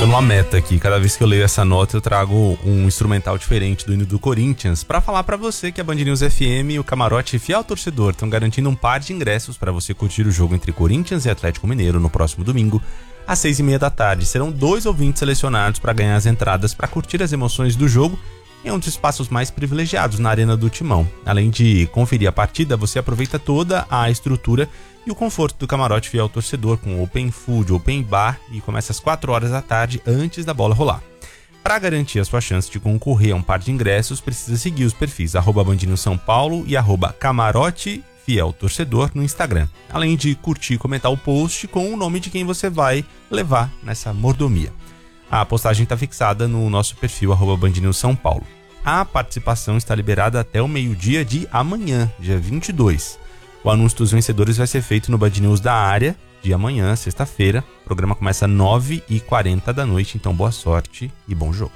Tô numa meta aqui, cada vez que eu leio essa nota eu trago um instrumental diferente do hino do Corinthians pra falar pra você que a Band News FM e o Camarote Fiel Torcedor estão garantindo um par de ingressos pra você curtir o jogo entre Corinthians e Atlético Mineiro no próximo domingo, às 6h30 da tarde. Serão 2 ouvintes selecionados pra ganhar as entradas pra curtir as emoções do jogo em um dos espaços mais privilegiados na Arena do Timão. Além de conferir a partida, você aproveita toda a estrutura e o conforto do Camarote Fiel Torcedor, com open food, open bar, e começa às 4h da tarde antes da bola rolar. Para garantir a sua chance de concorrer a um par de ingressos, precisa seguir os perfis @BandNews São Paulo e @Camarote Fiel Torcedor no Instagram, além de curtir e comentar o post com o nome de quem você vai levar nessa mordomia. A postagem está fixada no nosso perfil @BandNews São Paulo. A participação está liberada até o meio-dia de amanhã, dia 22. O anúncio dos vencedores vai ser feito no Band News da área de amanhã, sexta-feira. O programa começa às 9h40 da noite, então boa sorte e bom jogo.